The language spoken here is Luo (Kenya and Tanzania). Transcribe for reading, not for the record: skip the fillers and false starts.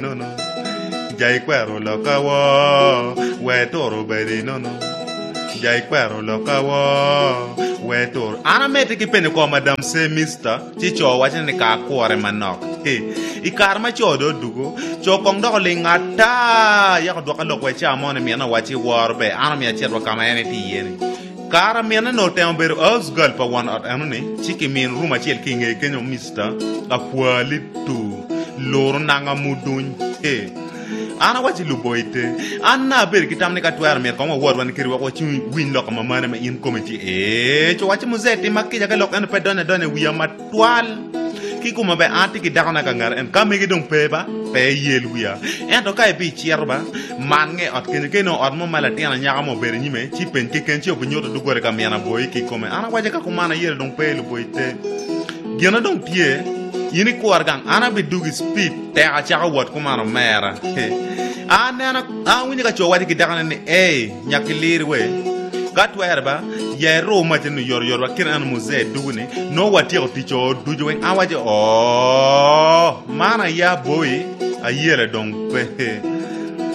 no no. Jai kwero lokawo, we toro bedi no no. Jai kwero lokawo, we toro. Ana mete ki pene ko madam se mister, chicho wacha ni ka kuore manok. Ikarma chodo dugo, chokong do lingata, yak do ka lokwe cha mon mi na wachi warbe, ana mi achero kama ene ti yeni. Kara mi na no tem ber us girl pa one out anone, chiki min ruma chel kinge kenyo mister, la kwali tu, loro nanga mudun. Ana wachi luboite, ana ber kitam ne ka twar mer ko wor wan kiri wachi win lok ma mana ma in committee. Cho wachi muzeti makija ka lok an pe done wiya matwal. Kiku mabe anti ki dakana kangar en kamegi dong peba pe yeluya en to kai bi chierba mange ot ken no ot mo malati ana nyaka mo ber nyime chi pen ki ken chi obnyo to gore kam yana boy ki come ana waje ka kumana yel dong pe lu boyte gena dong tie yini kuar gang ana bi dugi speed te a chaka wat kumana mera ana wini ka cho wadi ki dakana ni nyakilir we Gatwerba, ye ro matin yor wa kiran muze dugune, no wati o ticho dujoing awaje mana ya boy a yere dong pe.